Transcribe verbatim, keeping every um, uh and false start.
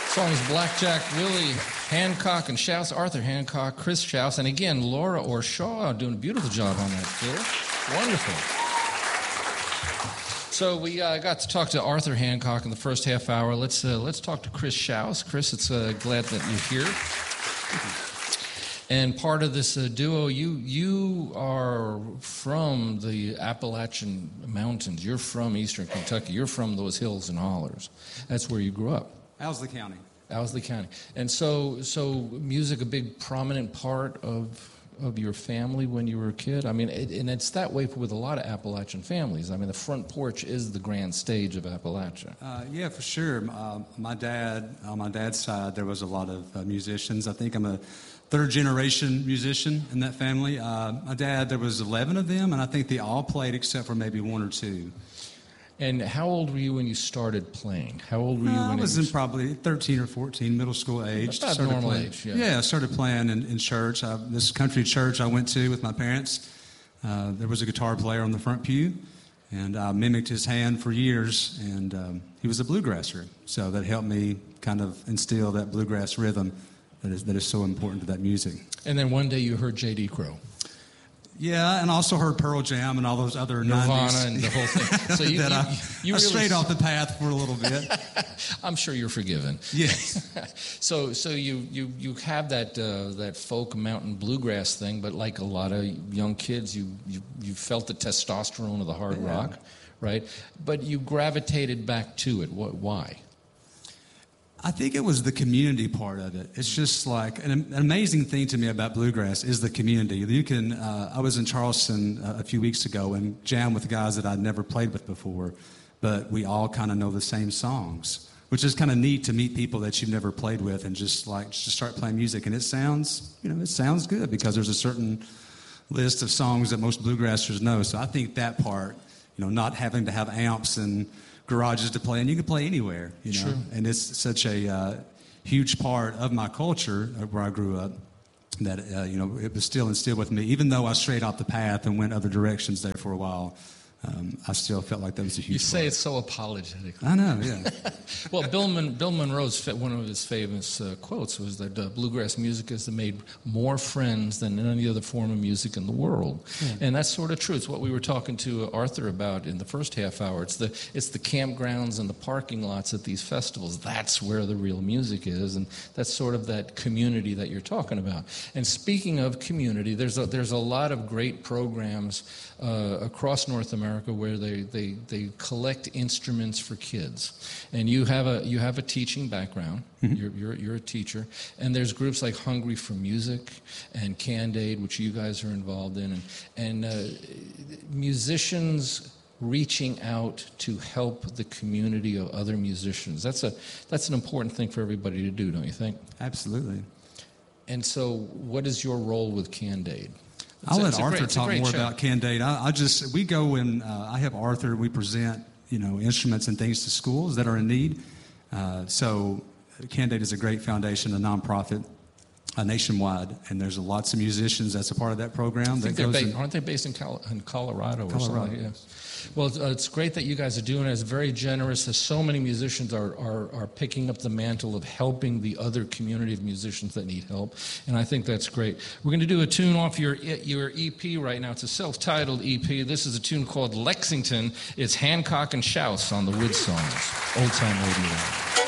Songs Blackjack, Willie Hancock, and Shouse, Arthur Hancock, Chris Shouse, and again, Laura Orshaw doing a beautiful job on that fiddle. Wonderful. So we uh, got to talk to Arthur Hancock in the first half hour. Let's uh, let's talk to Chris Shouse. Chris, it's uh, glad that you're here. And part of this uh, duo, you you are from the Appalachian Mountains. You're from Eastern Kentucky. You're from those hills and hollers. That's where you grew up. Owsley County. Owsley County. And so so music a big prominent part of of your family when you were a kid? I mean, it, and it's that way with a lot of Appalachian families. I mean, the front porch is the grand stage of Appalachia. Uh, yeah, for sure. Uh, my dad, on my dad's side, there was a lot of uh, musicians. I think I'm a third generation musician in that family. Uh, my dad, there was eleven of them, and I think they all played except for maybe one or two. And how old were you when you started playing? How old were you uh, when I was you... in probably thirteen or fourteen, middle school age. About started normal playing. age, yeah. Yeah, I started playing in, in church. I, this country church I went to with my parents, uh, there was a guitar player on the front pew, and I mimicked his hand for years, and um, he was a bluegrasser. So that helped me kind of instill that bluegrass rhythm that is, that is so important to that music. And then one day you heard J D. Crowe. Yeah, and also heard Pearl Jam and all those other Nirvana nineties. and the whole thing. So you, that you, I, you I really strayed off the path for a little bit. I'm sure you're forgiven. Yes. so so you, you, you have that uh, that folk mountain bluegrass thing, but like a lot of young kids, you you, you felt the testosterone of the hard yeah. rock, right? But you gravitated back to it. What? Why? I think it was the community part of it. It's just like an, an amazing thing to me about bluegrass is the community. You can. Uh, I was in Charleston uh, a few weeks ago and jammed with guys that I'd never played with before, but we all kind of know the same songs, which is kind of neat to meet people that you've never played with and just like just start playing music. And it sounds, you know, it sounds good because there's a certain list of songs that most bluegrassers know. So I think that part, you know, not having to have amps and garages to play, and you can play anywhere, you know. Sure. And it's such a uh, huge part of my culture where I grew up that uh, you know it was still instilled with me. Even though I strayed off the path and went other directions there for a while, um, I still felt like that was a huge. You say part. it's so apologetic. I know, yeah. Well, Bill, Mon- Bill Monroe's one of his famous uh, quotes was that uh, bluegrass music has made more friends than any other form of music in the world, yeah. And that's sort of true. It's what we were talking to Arthur about in the first half hour. It's the it's the campgrounds and the parking lots at these festivals. That's where the real music is, and that's sort of that community that you're talking about. And speaking of community, there's a, there's a lot of great programs uh, across North America where they, they, they collect instruments for kids, and you have a you have a teaching background. Mm-hmm. You're, you're you're a teacher, and there's groups like Hungry for Music and Canned Aid, which you guys are involved in, and and uh, musicians reaching out to help the community of other musicians. That's a that's an important thing for everybody to do, don't you think? Absolutely. And so, what is your role with Canned Aid? It's I'll a, let Arthur great, talk more show. about Canned Aid. I, I just we go and uh, I have Arthur. We present you know instruments and things to schools that are in need. Uh, so Canned Aid is a great foundation, a nonprofit, uh, nationwide, and there's lots of musicians that's a part of that program. I think that they're goes ba- in, aren't they based in, Col- in Colorado, Colorado or something? Yeah. Well, it's, uh, it's great that you guys are doing it. It's very generous. There's so many musicians are, are, are picking up the mantle of helping the other community of musicians that need help, and I think that's great. We're going to do a tune off your your E P right now. It's a self-titled E P. This is a tune called Lexington. It's Hancock and Shouse on the Wood Songs, Old Time Radio.